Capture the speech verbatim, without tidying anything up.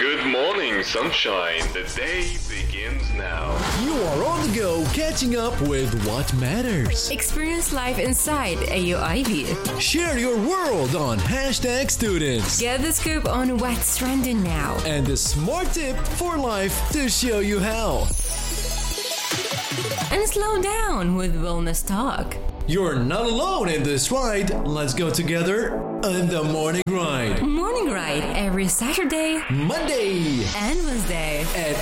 Good morning, sunshine. The day begins now. You are on the go, catching up with what matters. Experience life inside A U I V. Share your world on hashtag students. Get the scoop on what's trending now. And a smart tip for life to show you how. And slow down with Wellness Talk. You're not alone in this ride. Let's go together on the Morning Ride. Morning Ride every Saturday, Monday, and Wednesday at